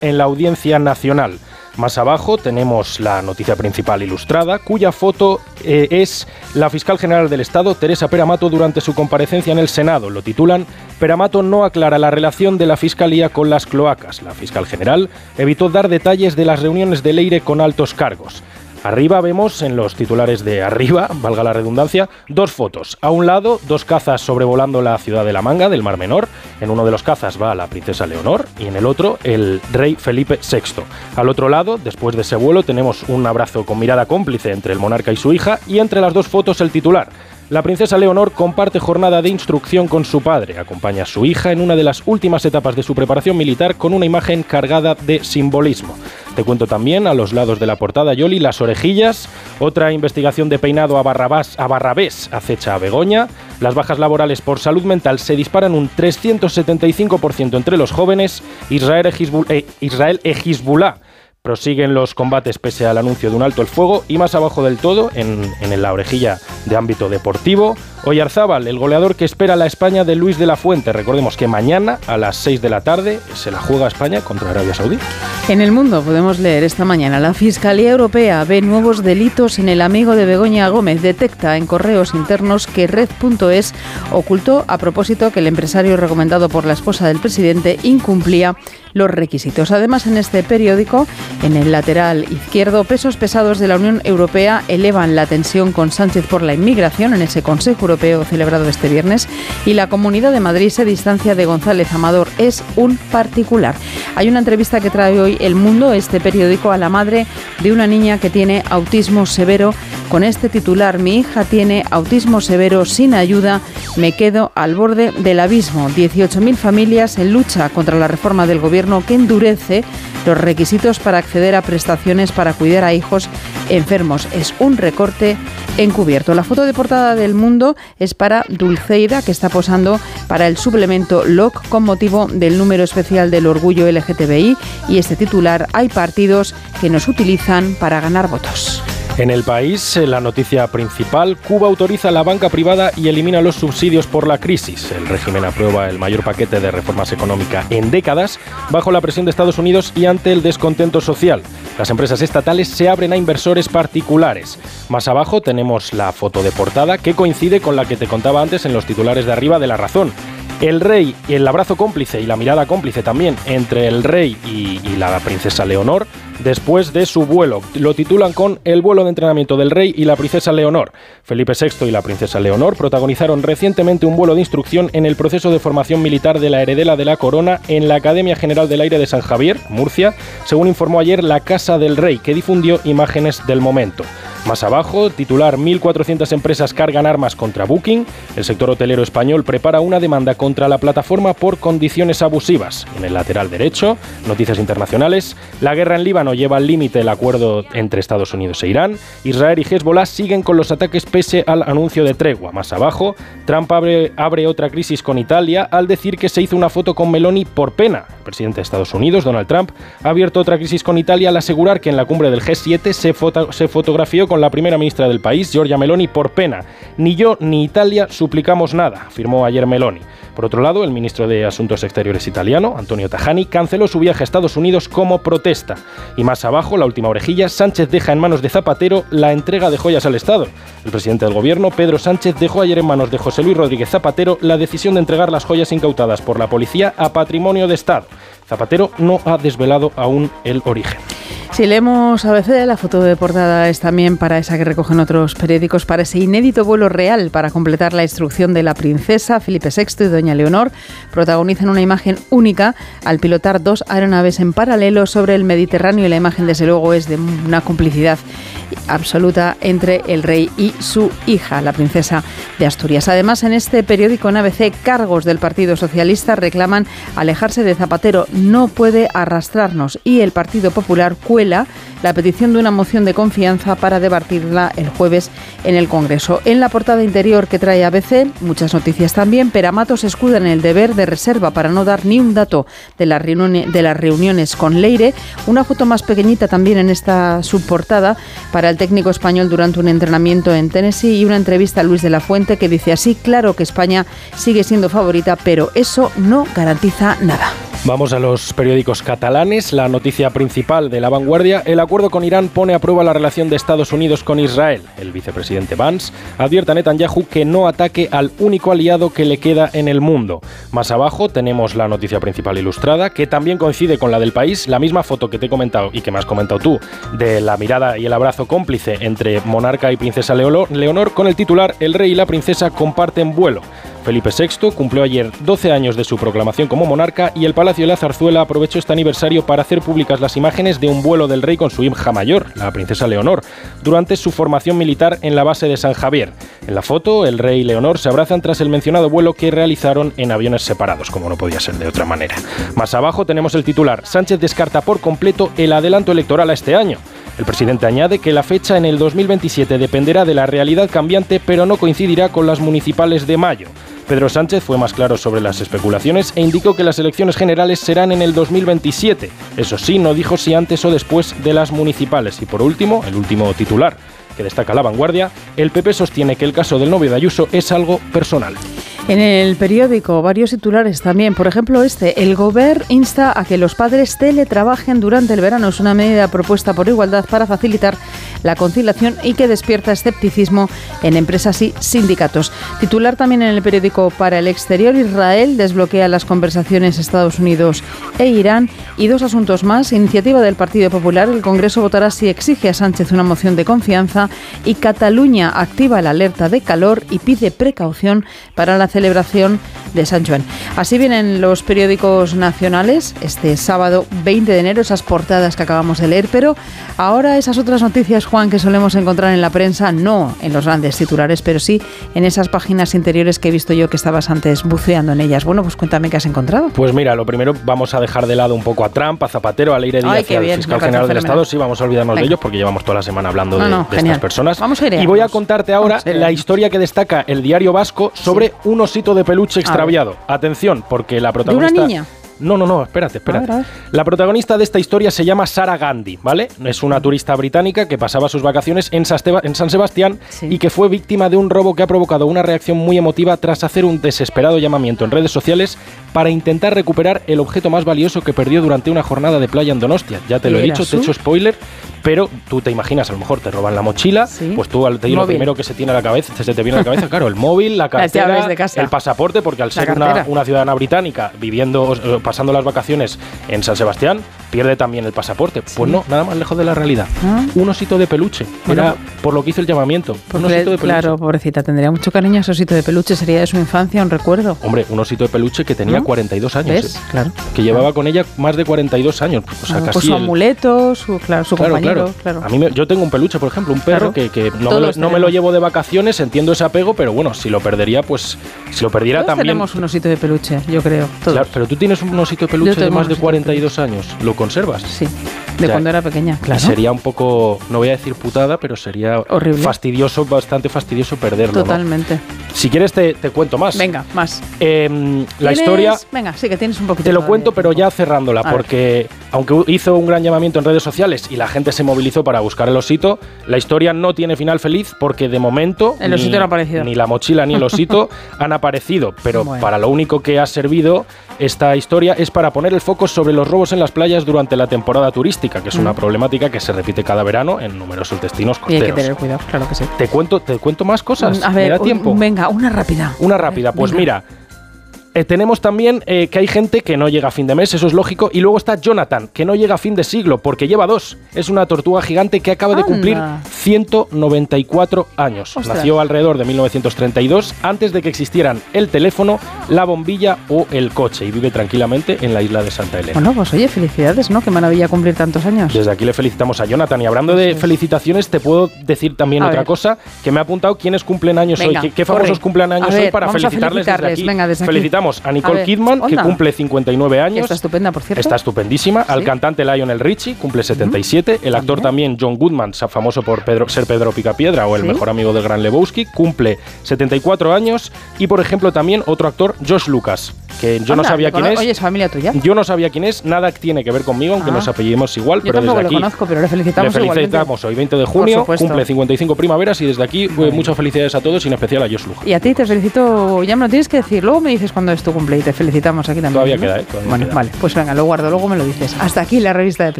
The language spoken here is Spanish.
en la Audiencia Nacional. Más abajo tenemos la noticia principal ilustrada, cuya foto es la fiscal general del Estado, Teresa Peramato, durante su comparecencia en el Senado. Lo titulan: Peramato no aclara la relación de la Fiscalía con las cloacas. La fiscal general evitó dar detalles de las reuniones de Leire con altos cargos. Arriba vemos, en los titulares de arriba, valga la redundancia, dos fotos. A un lado, dos cazas sobrevolando la ciudad de La Manga, del Mar Menor. En uno de los cazas va la princesa Leonor y en el otro el rey Felipe VI. Al otro lado, después de ese vuelo, tenemos un abrazo con mirada cómplice entre el monarca y su hija, y entre las dos fotos el titular: la princesa Leonor comparte jornada de instrucción con su padre. Acompaña a su hija en una de las últimas etapas de su preparación militar con una imagen cargada de simbolismo. Te cuento también, a los lados de la portada, Yoli, las orejillas. Otra investigación de peinado a Barrabés acecha a Begoña. Las bajas laborales por salud mental se disparan un 375% entre los jóvenes. Israel e Hezbollah prosiguen los combates pese al anuncio de un alto el fuego. Y más abajo del todo, en la orejilla de ámbito deportivo, Oyarzábal, el goleador que espera la España de Luis de la Fuente. Recordemos que mañana a las 6 de la tarde se la juega España contra Arabia Saudí. En El Mundo podemos leer esta mañana: la Fiscalía Europea ve nuevos delitos en el amigo de Begoña Gómez. Detecta en correos internos que Red.es ocultó a propósito que el empresario recomendado por la esposa del presidente incumplía los requisitos. Además, en este periódico, en el lateral izquierdo, pesos pesados de la Unión Europea elevan la tensión con Sánchez por la inmigración en ese Consejo Europeo celebrado este viernes, y la Comunidad de Madrid se distancia de González Amador. Es un particular. Hay una entrevista que trae hoy El Mundo, este periódico, a la madre de una niña que tiene autismo severo, con este titular: mi hija tiene autismo severo, sin ayuda me quedo al borde del abismo. 18.000 familias en lucha contra la reforma del gobierno que endurece los requisitos para acceder a prestaciones para cuidar a hijos enfermos. Es un recorte encubierto. La foto de portada del Mundo es para Dulceida, que está posando para el suplemento LOC con motivo del número especial del orgullo LGTBI, y este titular: hay partidos que nos utilizan para ganar votos. En El País, la noticia principal: Cuba autoriza la banca privada y elimina los subsidios por la crisis. El régimen aprueba el mayor paquete de reformas económicas en décadas, bajo la presión de Estados Unidos y ante el descontento social. Las empresas estatales se abren a inversores particulares. Más abajo tenemos la foto de portada, que coincide con la que te contaba antes en los titulares de arriba de La Razón. El rey y el abrazo cómplice y la mirada cómplice también entre el rey y la princesa Leonor después de su vuelo. Lo titulan con: el vuelo de entrenamiento del rey y la princesa Leonor. Felipe VI y la princesa Leonor protagonizaron recientemente un vuelo de instrucción en el proceso de formación militar de la heredera de la corona en la Academia General del Aire de San Javier, Murcia, según informó ayer la Casa del Rey, que difundió imágenes del momento. Más abajo, titular: 1.400 empresas cargan armas contra Booking. El sector hotelero español prepara una demanda contra la plataforma por condiciones abusivas. En el lateral derecho, noticias internacionales: la guerra en Líbano lleva al límite el acuerdo entre Estados Unidos e Irán. Israel y Hezbollah siguen con los ataques pese al anuncio de tregua. Más abajo, Trump abre otra crisis con Italia al decir que se hizo una foto con Meloni por pena. El presidente de Estados Unidos, Donald Trump, ha abierto otra crisis con Italia al asegurar que en la cumbre del G7 se fotografió con la primera ministra del país, Giorgia Meloni, por pena. Ni yo ni Italia suplicamos nada, afirmó ayer Meloni. Por otro lado, el ministro de Asuntos Exteriores italiano, Antonio Tajani, canceló su viaje a Estados Unidos como protesta. Y más abajo, la última orejilla: Sánchez deja en manos de Zapatero la entrega de joyas al Estado. El presidente del gobierno, Pedro Sánchez, dejó ayer en manos de José Luis Rodríguez Zapatero la decisión de entregar las joyas incautadas por la policía a patrimonio de Estado. Zapatero no ha desvelado aún el origen. Si leemos ABC, la foto de portada es también para esa que recogen otros periódicos, para ese inédito vuelo real para completar la instrucción de la princesa. Felipe VI y doña Leonor protagonizan una imagen única al pilotar dos aeronaves en paralelo sobre el Mediterráneo, y la imagen desde luego es de una complicidad absoluta entre el rey y su hija, la princesa de Asturias. Además, en este periódico, en ABC, cargos del Partido Socialista reclaman alejarse de Zapatero. No puede arrastrarnos, y el Partido Popular cuela la petición de una moción de confianza para debatirla el jueves en el Congreso. En la portada interior que trae ABC, muchas noticias también. Peramato se escuda en el deber de reserva para no dar ni un dato de las reuniones con Leire. Una foto más pequeñita también en esta subportada para el técnico español durante un entrenamiento en Tennessee, y una entrevista a Luis de la Fuente que dice así: claro que España sigue siendo favorita, pero eso no garantiza nada. Vamos a los periódicos catalanes. La noticia principal de La Vanguardia: el acuerdo con Irán pone a prueba la relación de Estados Unidos con Israel. El vicepresidente Vance advierte a Netanyahu que no ataque al único aliado que le queda en el mundo. Más abajo tenemos la noticia principal ilustrada, que también coincide con la del País, la misma foto que te he comentado y que me has comentado tú, de la mirada y el abrazo cómplice entre monarca y princesa Leonor, con el titular: el rey y la princesa comparten vuelo. Felipe VI cumplió ayer 12 años de su proclamación como monarca y el Palacio de la Zarzuela aprovechó este aniversario para hacer públicas las imágenes de un vuelo del rey con su hija mayor, la princesa Leonor, durante su formación militar en la base de San Javier. En la foto, el rey y Leonor se abrazan tras el mencionado vuelo que realizaron en aviones separados, como no podía ser de otra manera. Más abajo tenemos el titular: Sánchez descarta por completo el adelanto electoral a este año. El presidente añade que la fecha en el 2027 dependerá de la realidad cambiante, pero no coincidirá con las municipales de mayo. Pedro Sánchez fue más claro sobre las especulaciones e indicó que las elecciones generales serán en el 2027. Eso sí, no dijo si antes o después de las municipales. Y por último, el último titular que destaca La Vanguardia: el PP sostiene que el caso del novio de Ayuso es algo personal. En el periódico, varios titulares también. Por ejemplo, el Govern insta a que los padres teletrabajen durante el verano. Es una medida propuesta por Igualdad para facilitar la conciliación y que despierta escepticismo en empresas y sindicatos. Titular también en el periódico Para el Exterior: Israel desbloquea las conversaciones Estados Unidos e Irán. Y dos asuntos más: iniciativa del Partido Popular, el Congreso votará si exige a Sánchez una moción de confianza, y Cataluña activa la alerta de calor y pide precaución para la celebración de San Joan. Así vienen los periódicos nacionales este sábado 20 de enero, esas portadas que acabamos de leer, pero ahora esas otras noticias, Juan, que solemos encontrar en la prensa, no en los grandes titulares, pero sí en esas páginas interiores que he visto yo que estabas antes buceando en ellas. Bueno, pues cuéntame qué has encontrado. Pues mira, lo primero, vamos a dejar de lado un poco a Trump, a Zapatero, a Leire Díaz y al fiscal general del Estado. Sí, vamos a olvidarnos de ellos porque llevamos toda la semana hablando de estas personas. Vamos a ir. Y voy a contarte ahora la historia que destaca el Diario Vasco sobre un osito de peluche extraviado. Atención, porque la protagonista... ¿De una niña? No, espérate. A ver. La protagonista de esta historia se llama Sarah Gandhi, ¿vale? Es una turista británica que pasaba sus vacaciones en San Sebastián y que fue víctima de un robo que ha provocado una reacción muy emotiva tras hacer un desesperado llamamiento en redes sociales para intentar recuperar el objeto más valioso que perdió durante una jornada de playa en Donostia. Ya te lo he dicho, te he hecho spoiler, pero tú te imaginas, a lo mejor te roban la mochila, pues tú lo primero que se te viene a la cabeza, claro, el móvil, la cartera, las llaves de casa, el pasaporte, porque al ser una ciudadana británica viviendo, pasando las vacaciones en San Sebastián, pierde también el pasaporte. Pues no, nada más lejos de la realidad. Un osito de peluche. Era por lo que hizo el llamamiento. Un osito de peluche. Claro, pobrecita, tendría mucho cariño a ese osito de peluche. ¿Sería de su infancia un recuerdo? Hombre, un osito de peluche que tenía 42 años. ¿Ves? Claro. Que llevaba con ella más de 42 años. O sea, casi pues su amuleto, su compañero. Claro. A mí yo tengo un peluche, por ejemplo, un perro que no me lo llevo de vacaciones, entiendo ese apego, pero bueno, si lo perdería, pues si lo perdiera todos también... tenemos un osito de peluche, yo creo. Todos. Claro, pero tú tienes un osito de peluche de más de 42 años. ¿Lo conservas? Sí, de cuando era pequeña, claro. Sería un poco, no voy a decir putada, pero sería horrible, bastante fastidioso perderlo. Totalmente. ¿No? Si quieres te cuento más. Venga, más. La historia... Venga, sí, que tienes un poquito. Te lo cuento, pero ya cerrándola, porque aunque hizo un gran llamamiento en redes sociales y la gente se movilizó para buscar el osito, la historia no tiene final feliz porque de momento el osito no ha aparecido. Ni la mochila ni el osito han aparecido, pero para lo único que ha servido esta historia es para poner el foco sobre los robos en las playas durante la temporada turística, que es una problemática que se repite cada verano en numerosos destinos costeros. Y hay que tener cuidado, claro que sí. ¿Te cuento más cosas? A ver, ¿me da tiempo? Venga, una rápida. Pues mira... tenemos también que hay gente que no llega a fin de mes, eso es lógico, y luego está Jonathan, que no llega a fin de siglo, porque lleva 2. Es una tortuga gigante que acaba de cumplir 194 años. Ostras. Nació alrededor de 1932, antes de que existieran el teléfono, la bombilla o el coche, y vive tranquilamente en la isla de Santa Elena. Bueno, pues oye, felicidades, ¿no? Qué maravilla cumplir tantos años. Desde aquí le felicitamos a Jonathan, y hablando de felicitaciones, te puedo decir también otra cosa, que me ha apuntado quiénes cumplen años hoy, qué famosos cumplen años hoy para felicitarles desde aquí. Venga, desde aquí. Felicitamos a Nicole Kidman, que cumple 59 años. Está estupenda, por cierto. Está estupendísima. ¿Sí? Al cantante Lionel Richie, cumple 77. El actor también John Goodman, famoso por ser Pedro Picapiedra o el ¿Sí? mejor amigo del gran Lebowski, cumple 74 años. Y, por ejemplo, también otro actor, George Lucas, que yo no sabía quién es. Oye, ¿es familia tuya? Yo no sabía quién es, nada tiene que ver conmigo, aunque nos apellidemos igual, Yo pero desde aquí lo conozco, pero le felicitamos hoy 20 de junio, cumple 55 primaveras y desde aquí muchas felicidades a todos y en especial a George Lucas. Y a ti te felicito, ya me lo tienes que decir, luego me dices cuándo es tu cumple y te felicitamos aquí también. Todavía ¿no? queda, ¿eh? Bueno, vale, pues venga, lo guardo, luego me lo dices. Hasta aquí la revista de